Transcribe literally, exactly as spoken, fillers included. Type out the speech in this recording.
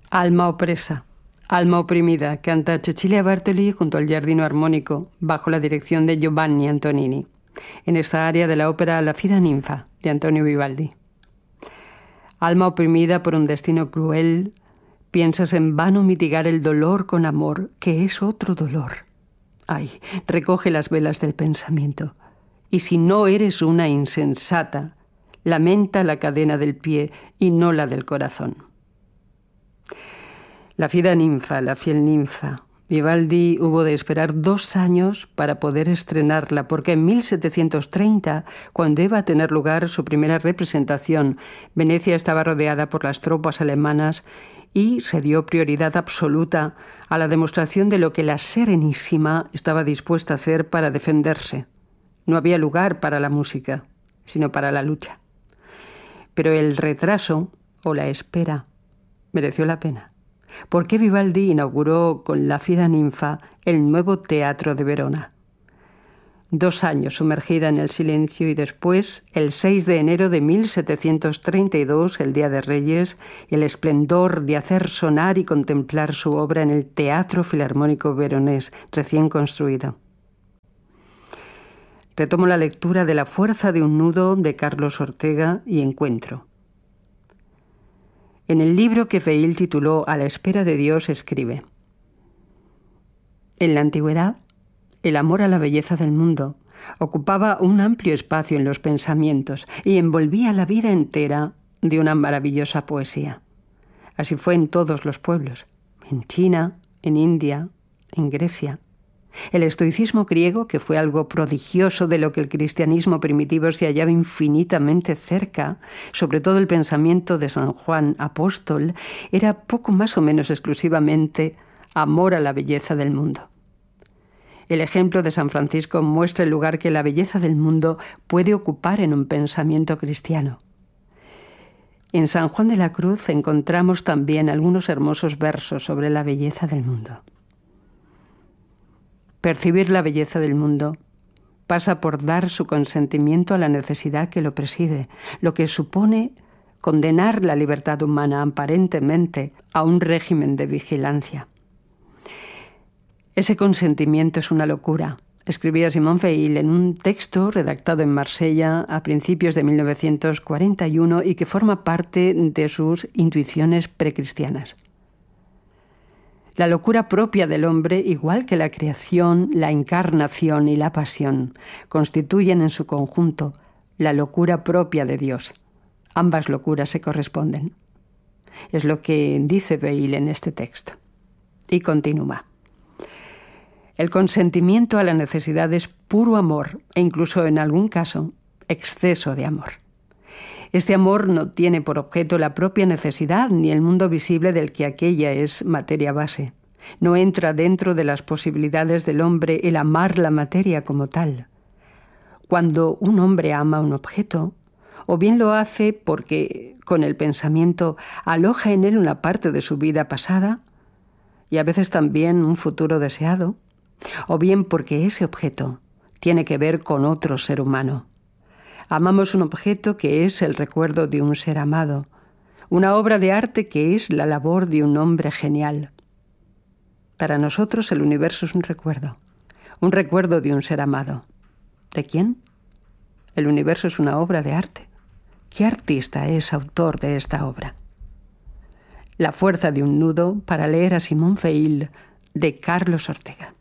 Alma opresa, alma oprimida, canta Cecilia Bartoli junto al Giardino Armónico, bajo la dirección de Giovanni Antonini, en esta área de la ópera La Fida Ninfa, de Antonio Vivaldi. Alma oprimida por un destino cruel, piensas en vano mitigar el dolor con amor, que es otro dolor. Ay, recoge las velas del pensamiento, y si no eres una insensata, lamenta la cadena del pie y no la del corazón. La Fida Ninfa, la fiel ninfa. Vivaldi hubo de esperar dos años para poder estrenarla, porque en mil setecientos treinta, cuando iba a tener lugar su primera representación, Venecia estaba rodeada por las tropas alemanas y se dio prioridad absoluta a la demostración de lo que la Serenísima estaba dispuesta a hacer para defenderse. No había lugar para la música, sino para la lucha. Pero el retraso, o la espera, mereció la pena. Porque Vivaldi inauguró con La Fida Ninfa el nuevo Teatro de Verona. Dos años sumergida en el silencio y después, el seis de enero de mil setecientos treinta y dos, el Día de Reyes, el esplendor de hacer sonar y contemplar su obra en el Teatro Filarmónico Veronés, recién construido. Retomo la lectura de La fuerza de un nudo de Carlos Ortega y encuentro. En el libro que Veil tituló A la espera de Dios escribe: en la antigüedad, el amor a la belleza del mundo ocupaba un amplio espacio en los pensamientos y envolvía la vida entera de una maravillosa poesía. Así fue en todos los pueblos, en China, en India, en Grecia. El estoicismo griego, que fue algo prodigioso de lo que el cristianismo primitivo se hallaba infinitamente cerca, sobre todo el pensamiento de San Juan Apóstol, era poco más o menos exclusivamente amor a la belleza del mundo. El ejemplo de San Francisco muestra el lugar que la belleza del mundo puede ocupar en un pensamiento cristiano. En San Juan de la Cruz encontramos también algunos hermosos versos sobre la belleza del mundo. Percibir la belleza del mundo pasa por dar su consentimiento a la necesidad que lo preside, lo que supone condenar la libertad humana aparentemente a un régimen de vigilancia. Ese consentimiento es una locura, escribía Simone Veil en un texto redactado en Marsella a principios de mil novecientos cuarenta y uno y que forma parte de sus intuiciones precristianas. La locura propia del hombre, igual que la creación, la encarnación y la pasión, constituyen en su conjunto la locura propia de Dios. Ambas locuras se corresponden. Es lo que dice Veil en este texto. Y continúa. El consentimiento a la necesidad es puro amor e incluso en algún caso exceso de amor. Este amor no tiene por objeto la propia necesidad ni el mundo visible del que aquella es materia base. No entra dentro de las posibilidades del hombre el amar la materia como tal. Cuando un hombre ama un objeto, o bien lo hace porque con el pensamiento aloja en él una parte de su vida pasada y a veces también un futuro deseado, o bien porque ese objeto tiene que ver con otro ser humano. Amamos un objeto que es el recuerdo de un ser amado, una obra de arte que es la labor de un hombre genial. Para nosotros el universo es un recuerdo, un recuerdo de un ser amado. ¿De quién? El universo es una obra de arte. ¿Qué artista es autor de esta obra? La fuerza de un nudo para leer a Simone Veil de Carlos Ortega.